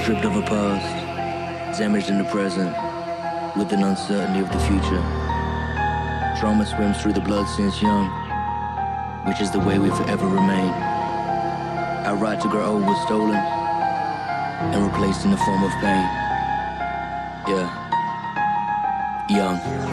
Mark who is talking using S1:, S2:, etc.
S1: stripped of a past, damaged in the present, with an uncertainty of the future. Trauma swims through the blood since young, which is the way we forever remain. Our right to grow old was stolen and replaced in the form of pain. Yeah, young.